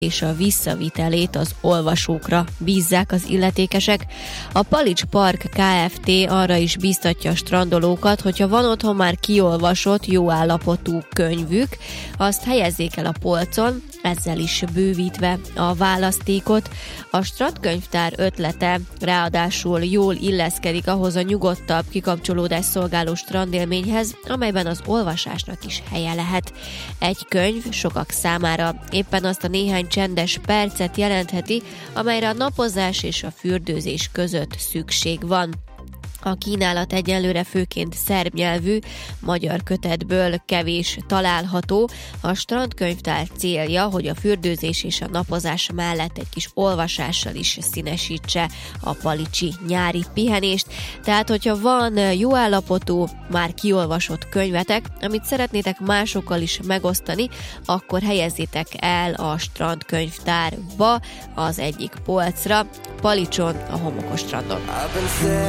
és a visszavitelét az olvasókra bízzák az illetékesek. A Palics Park Kft. Arra is bíztatja a strandolókat, hogyha van otthon már kiolvasott, jó állapotú könyvük, azt helyezzék el a polcon, ezzel is bővítve a választékot. A strandkönyvtár ötlete ráadásul jól illeszkedik ahhoz a nyugodtabb kikapcsolódás szolgáló strandélményhez, amelyben az olvasásnak is helye lehet. Egy könyv sokak számára éppen azt a néhány csendes percet jelentheti, amelyre a napozás és a fürdőzés között szükség van. A kínálat egyelőre főként szerb nyelvű, magyar kötetből kevés található. A strandkönyvtár célja, hogy a fürdőzés és a napozás mellett egy kis olvasással is színesítse a palicsi nyári pihenést. Tehát, hogyha van jó állapotú, már kiolvasott könyvetek, amit szeretnétek másokkal is megosztani, akkor helyezzétek el a strandkönyvtárba az egyik polcra, Palicson, a homokos strandon.